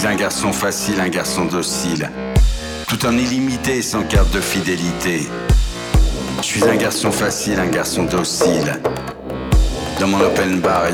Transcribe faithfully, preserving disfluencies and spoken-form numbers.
suis un garçon facile, un garçon docile, tout en illimité sans carte de fidélité. Je suis un garçon facile, un garçon docile. Dans mon open bar,